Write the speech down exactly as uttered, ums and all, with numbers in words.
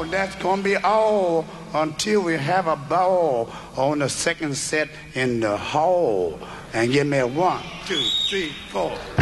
all. That's going to be all until we have a ball on the second set in the hall. And give me a one, two, three, four.